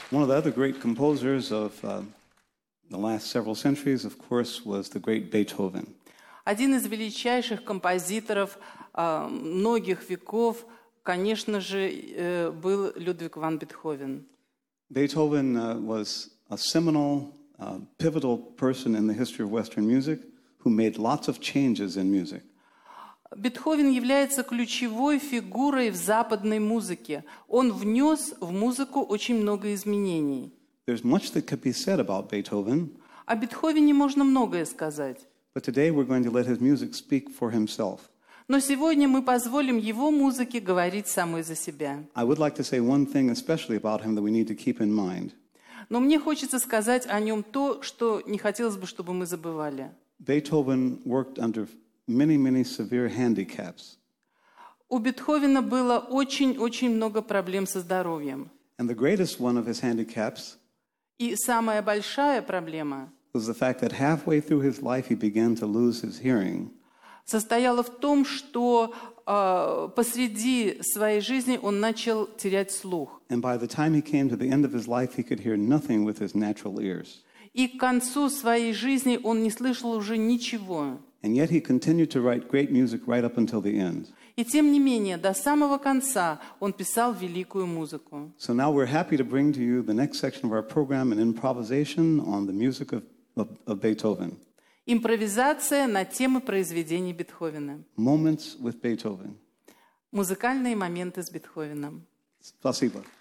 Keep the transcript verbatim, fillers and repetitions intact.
One of the other great composers of uh, the last several centuries, of course, was the great Beethoven. Один из величайших композиторов э, многих веков, конечно же, э, был Людвиг ван Бетховен. Beethoven uh, was a seminal, uh, pivotal person in the history of Western music who made lots of changes in music. Бетховен является ключевой фигурой в западной музыке. Он внес в музыку очень много изменений. There's much that could be said about Beethoven. О Бетховене можно многое сказать. But today we're going to let his music speak for himself. Но сегодня мы позволим его музыке говорить самой за себя. I would like to say one thing especially about him that we need to keep in mind. Но мне хочется сказать о нем то, что не хотелось бы, чтобы мы забывали. Beethoven worked under many, many severe handicaps. У Бетховена было очень-очень много проблем со здоровьем. And the greatest one of his handicaps И самая большая проблема was the fact that halfway through his life he began to lose his hearing. состояла в том, что э, посреди своей жизни он начал терять слух. And by the time he came to the end of his life, he could hear nothing with his natural ears. И к концу своей жизни он не слышал уже ничего. And yet he continued to write great music right up until the end. И тем не менее, до самого конца он писал великую музыку. So now we're happy to bring to you the next section of our program, an improvisation on the music of, of, of Beethoven. Импровизация на темы произведений Бетховена. Moments with Beethoven. Музыкальные моменты с Бетховеном. Спасибо.